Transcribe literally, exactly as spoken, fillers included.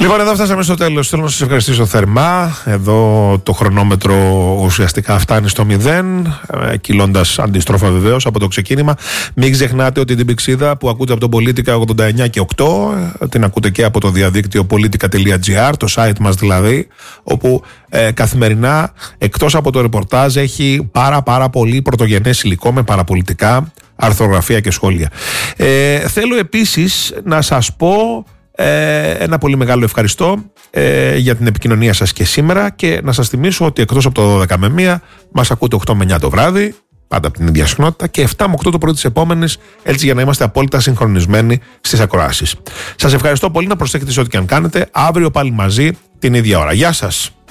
Λοιπόν, εδώ φτάσαμε στο τέλος. Θέλω να σας ευχαριστήσω θερμά. Εδώ το χρονόμετρο ουσιαστικά φτάνει στο μηδέν, κυλώντας αντιστρόφα βεβαίως από το ξεκίνημα. Μην ξεχνάτε ότι την πηξίδα που ακούτε από τον Πολίτικα ογδόντα εννιά και οκτώ την ακούτε και από το διαδίκτυο politica τελεία gr, το site μας δηλαδή, όπου ε, καθημερινά εκτός από το ρεπορτάζ έχει πάρα πάρα πολύ πρωτογενές υλικό με παραπολιτικά, αρθρογραφία και σχόλια. Ε, θέλω επίσης να σας πω Ε, ένα πολύ μεγάλο ευχαριστώ ε, για την επικοινωνία σας και σήμερα, και να σας θυμίσω ότι εκτός από το δώδεκα με μία μας ακούτε οκτώ με εννιά το βράδυ, πάντα από την ίδια συχνότητα, και επτά με οκτώ το πρωί της επόμενης, έτσι για να είμαστε απόλυτα συγχρονισμένοι στις ακροάσεις. Σας ευχαριστώ πολύ, να προσέχετε σε ό,τι και αν κάνετε. Αύριο πάλι μαζί την ίδια ώρα. Γεια σας.